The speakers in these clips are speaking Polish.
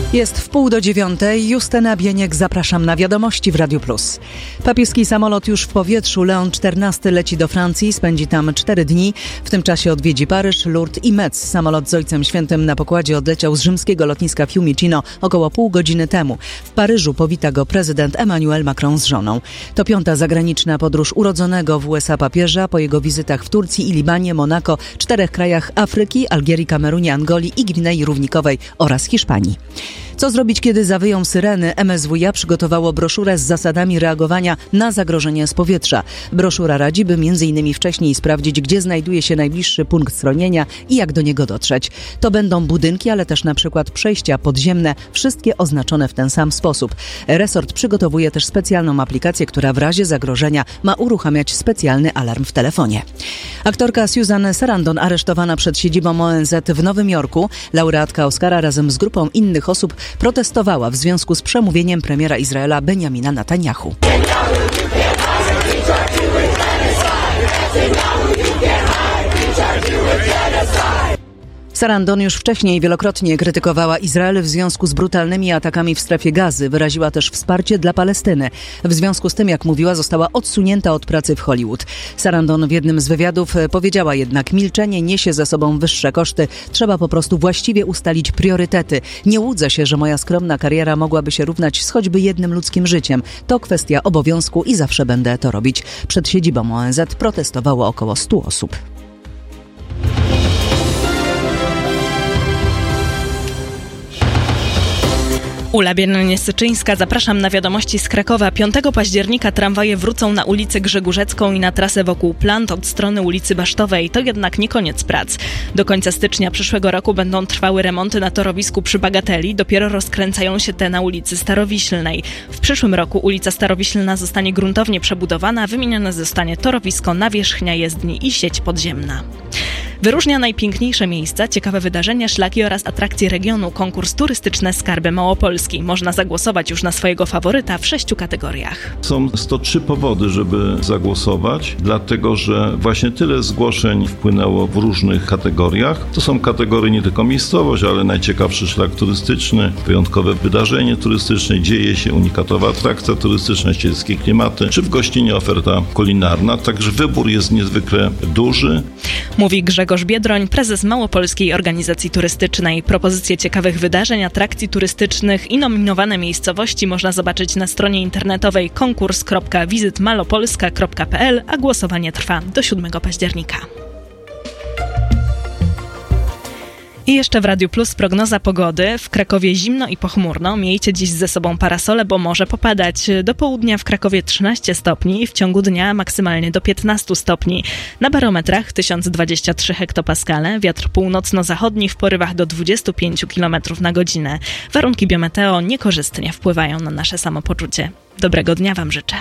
Jest 8:30. Justyna Bieniek, zapraszam na wiadomości w Radiu Plus. Papieski samolot już w powietrzu. Leon XIV leci do Francji, spędzi tam 4 dni. W tym czasie odwiedzi Paryż, Lourdes i Metz. Samolot z Ojcem Świętym na pokładzie odleciał z rzymskiego lotniska Fiumicino około pół godziny temu. W Paryżu powita go prezydent Emmanuel Macron z żoną. To 5. zagraniczna podróż urodzonego w USA papieża po jego wizytach w Turcji i Libanie, Monako, 4 krajach Afryki, Algierii, Kamerunie, Angolii i Gwinei Równikowej oraz Hiszpanii. Co zrobić, kiedy zawyją syreny? MSWiA przygotowało broszurę z zasadami reagowania na zagrożenie z powietrza. Broszura radzi, by m.in. wcześniej sprawdzić, gdzie znajduje się najbliższy punkt schronienia i jak do niego dotrzeć. To będą budynki, ale też na przykład przejścia podziemne, wszystkie oznaczone w ten sam sposób. Resort przygotowuje też specjalną aplikację, która w razie zagrożenia ma uruchamiać specjalny alarm w telefonie. Aktorka Susan Sarandon aresztowana przed siedzibą ONZ w Nowym Jorku. Laureatka Oscara razem z grupą innych osób protestowała w związku z przemówieniem premiera Izraela Benjamina Netanjahu. Sarandon już wcześniej wielokrotnie krytykowała Izrael w związku z brutalnymi atakami w strefie Gazy. Wyraziła też wsparcie dla Palestyny. W związku z tym, jak mówiła, została odsunięta od pracy w Hollywood. Sarandon w jednym z wywiadów powiedziała jednak: milczenie niesie ze sobą wyższe koszty. Trzeba po prostu właściwie ustalić priorytety. Nie łudzę się, że moja skromna kariera mogłaby się równać z choćby jednym ludzkim życiem. To kwestia obowiązku i zawsze będę to robić. Przed siedzibą ONZ protestowało około 100 osób. Ula Bieniek-Syczyńska, zapraszam na wiadomości z Krakowa. 5 października tramwaje wrócą na ulicę Grzegórzecką i na trasę wokół Plant od strony ulicy Basztowej. To jednak nie koniec prac. Do końca stycznia przyszłego roku będą trwały remonty na torowisku przy Bagateli. Dopiero rozkręcają się te na ulicy Starowiślnej. W przyszłym roku ulica Starowiślna zostanie gruntownie przebudowana. Wymienione zostanie torowisko, nawierzchnia jezdni i sieć podziemna. Wyróżnia najpiękniejsze miejsca, ciekawe wydarzenia, szlaki oraz atrakcje regionu. Konkurs turystyczny Skarby Małopolski. Można zagłosować już na swojego faworyta w 6 kategoriach. Są 103 powody, żeby zagłosować, dlatego że właśnie tyle zgłoszeń wpłynęło w różnych kategoriach. To są kategorie nie tylko miejscowość, ale najciekawszy szlak turystyczny, wyjątkowe wydarzenie turystyczne, dzieje się, unikatowa atrakcja turystyczna, sielskie klimaty, czy w gościnie oferta kulinarna. Także wybór jest niezwykle duży. Mówi Grzegorz Biedroń, prezes Małopolskiej Organizacji Turystycznej. Propozycje ciekawych wydarzeń, atrakcji turystycznych i nominowane miejscowości można zobaczyć na stronie internetowej konkurs.wizytmalopolska.pl, a głosowanie trwa do 7 października. I jeszcze w Radiu Plus prognoza pogody. W Krakowie zimno i pochmurno. Miejcie dziś ze sobą parasole, bo może popadać. Do południa w Krakowie 13 stopni, w ciągu dnia maksymalnie do 15 stopni. Na barometrach 1023 hektopaskale, wiatr północno-zachodni w porywach do 25 km na godzinę. Warunki biometeo niekorzystnie wpływają na nasze samopoczucie. Dobrego dnia Wam życzę.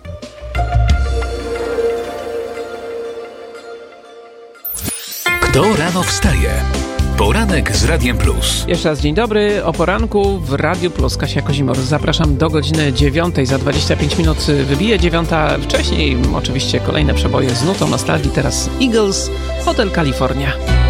Kto rano wstaje? Poranek z Radiem Plus. Jeszcze raz dzień dobry. O poranku w Radiu Plus. Kasia Kozimor. Zapraszam do godziny 9. Za 25 minut wybije 9. Wcześniej oczywiście kolejne przeboje z nutą nostalgii. Teraz Eagles, Hotel California.